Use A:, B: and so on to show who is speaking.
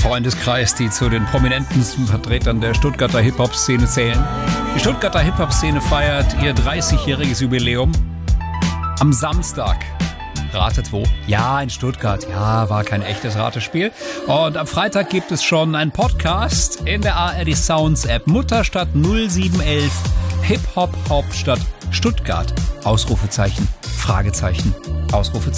A: Freundeskreis, die zu den prominentesten Vertretern der Stuttgarter Hip-Hop-Szene zählen. Die Stuttgarter Hip-Hop-Szene feiert ihr 30-jähriges Jubiläum am Samstag. Ratet wo? Ja, in Stuttgart. Ja, war kein echtes Ratespiel. Und am Freitag gibt es schon einen Podcast in der ARD Sounds App. Mutterstadt 0711, Hip-Hop Hauptstadt Stuttgart. Ausrufezeichen, Fragezeichen, Ausrufezeichen.